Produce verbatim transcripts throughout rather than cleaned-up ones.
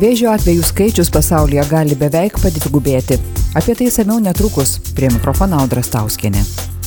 Vėžio atvejų skaičius pasaulyje gali beveik padvigubėti. Apie tai išsamiau netrukus. Prie mikrofono Audra Stauskienė.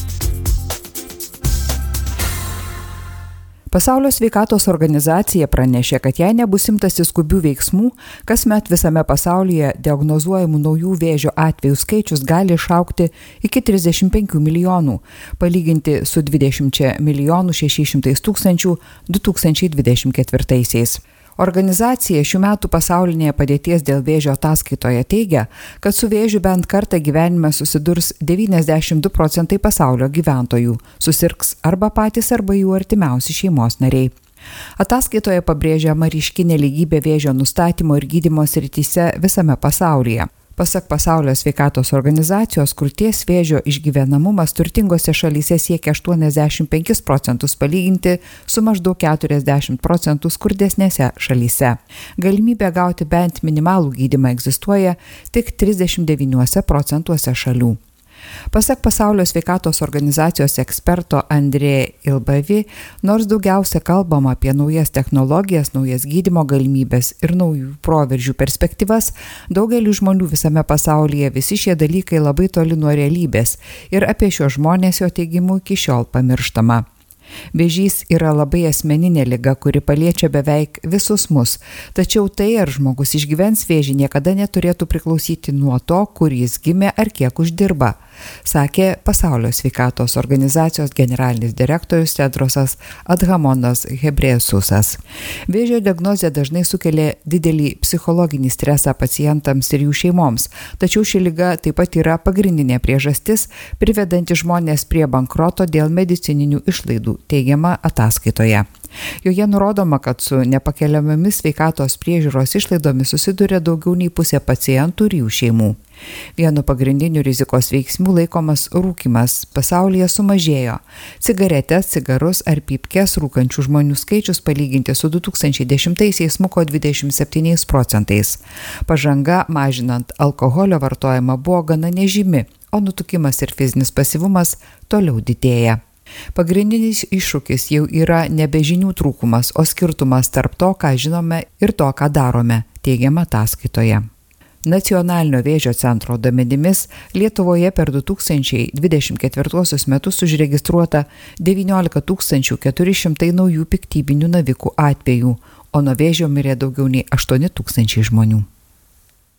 Pasaulio sveikatos organizacija pranešė, kad jei nebus imtasi skubių veiksmų, kasmet visame pasaulyje diagnozuojamų naujų vėžio atvejų skaičius gali išaugti iki trisdešimt penkių milijonų, palyginti su dvidešimt milijonų šešiais šimtais tūkstančių du tūkstančiai dvidešimt ketvirtaisiais. Organizacija šių metų pasaulinėje padėties dėl vėžio ataskaitoje teigia, kad su vėžiu bent kartą gyvenime susidurs devyniasdešimt du procentai pasaulio gyventojų, susirgs arba patys arba jų artimiausi šeimos nariai. Ataskaitoje pabrėžiama ryški nelygybė vėžio nustatymo ir gydymo srityse visame pasaulyje. Pasak Pasaulio sveikatos organizacijos, krūties vėžio išgyvenamumas turtingose šalyse siekia aštuoniasdešimt penkis procentus palyginti su maždaug keturiasdešimt procentų skurdesnėse šalyse. Galimybė gauti bent minimalų gydymą egzistuoja tik trisdešimt devyniuose procentuose šalių. Pasak Pasaulio sveikatos organizacijos eksperto Andrė Ilbavi, nors daugiausia kalbama apie naujas technologijas, naujas gydymo galimybės ir naujų proveržių perspektyvas, daugeliu žmonių visame pasaulyje visi šie dalykai labai toli nuo realybės ir apie šios žmonės jo teigimu iki šiol pamirštama. Vėžys yra labai asmeninė liga, kuri paliečia beveik visus mus, tačiau tai, ar žmogus išgyvens vėžį, niekada neturėtų priklausyti nuo to, kur jis gimė ar kiek uždirba, sakė Pasaulio sveikatos organizacijos generalinis direktorius Tedrosas Adhamonas Ghebreyesusas. Vėžio diagnozė dažnai sukelia didelį psichologinį stresą pacientams ir jų šeimoms, tačiau ši liga taip pat yra pagrindinė priežastis, privedanti žmonės prie bankroto dėl medicininių išlaidų, teigiama ataskaitoje. Joje nurodoma, kad su nepakeliamomis sveikatos priežiūros išlaidomis susiduria daugiau nei pusė pacientų ir jų šeimų. Vienu pagrindiniu rizikos veiksmų laikomas rūkymas pasaulyje sumažėjo. Cigaretės, cigarus ar pypkes rūkančių žmonių skaičius palyginti su du tūkstančiai dešimtaisiais smuko dvidešimt septyniais procentais. Pažanga mažinant alkoholio vartojimą buvo gana nežymi, o nutukimas ir fizinis pasyvumas toliau didėja. Pagrindinis iššūkis jau yra nebe žinių trūkumas, o skirtumas tarp to, ką žinome ir to, ką darome, teigiama ataskaitoje. Nacionalinio vėžio centro duomenimis Lietuvoje per du tūkstančiai dvidešimt ketvirtuosius metus užregistruota devyniolika tūkstančių keturi šimtai naujų piktybinių navikų atvejų, o nuo vėžio mirė daugiau nei aštuoni tūkstančiai žmonių.